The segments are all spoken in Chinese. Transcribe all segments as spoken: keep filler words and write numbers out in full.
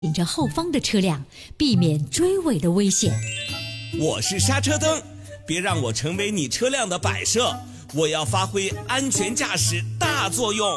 引着后方的车辆，避免追尾的危险。 我是刹车灯，别让我成为你车辆的摆设，我要发挥安全驾驶大作用。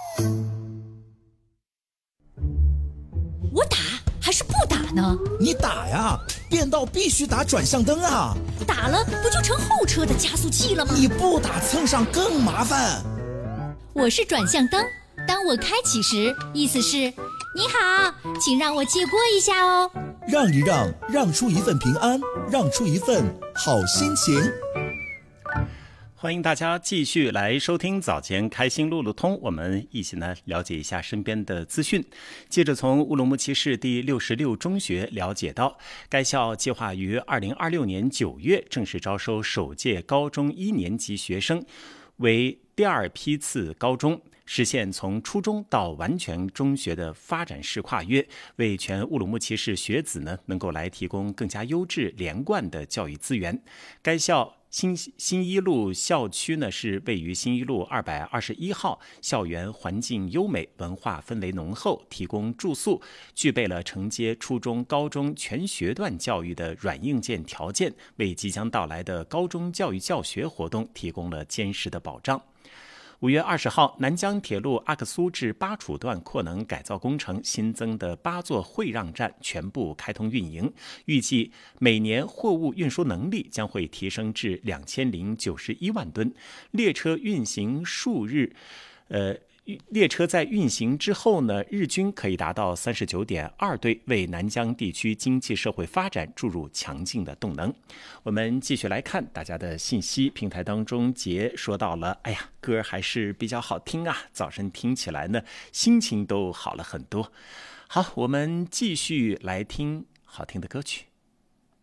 我打还是不打呢？ 你打呀，变道必须打转向灯啊！ 打了不就成后车的加速器了吗？ 你不打蹭上更麻烦。 我是转向灯，当我开启时，意思是你好，请让我借过一下哦。 让一让，让出一份平安，让出一份好心情。 欢迎大家继续来收听早间开心路路通，我们一起呢了解一下身边的资讯。接着从乌鲁木齐市第六十六中学了解到，该校计划于二零二六年九月正式招收首届高中一年级学生，为第二批次高中，实现从初中到完全中学的发展式跨越，为全乌鲁木齐市学子呢能够来提供更加优质连贯的教育资源。该校新新一路校区呢是位于新一路二百二十一号，校园环境优美，文化氛围浓厚，提供住宿，具备了承接初中、高中全学段教育的软硬件条件，为即将到来的高中教育教学活动提供了坚实的保障。五月二十号，南江铁路阿克苏至巴楚段扩能改造工程新增的八座会让站全部开通运营，预计每年货物运输能力将会提升至两千零九十一万吨。列车运行数日，呃。列车在运行之后呢，日均可以达到三十九点二对，为南江地区经济社会发展注入强劲的动能。我们继续来看大家的信息平台当中，杰说到了，哎呀，歌还是比较好听啊，早晨听起来呢，心情都好了很多。好，我们继续来听好听的歌曲。